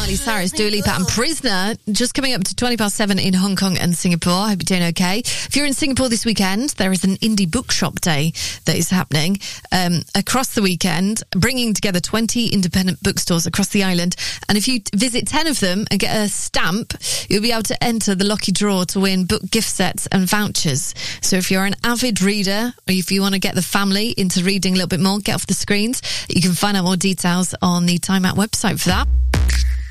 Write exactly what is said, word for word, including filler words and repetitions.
Miley Cyrus, Dua Lipa and Prisoner, just coming up to twenty past seven in Hong Kong and Singapore. I hope you're doing okay. If you're in Singapore this weekend, there is an indie bookshop day that is happening um, across the weekend, bringing together twenty independent bookstores across the island. And if you t- visit ten of them and get a stamp, you'll be able to enter the lucky draw to win book gift sets and vouchers. So if you're an avid reader, or if you want to get the family into reading a little bit more, get off the screens. You can find out more details on the Time Out website for that.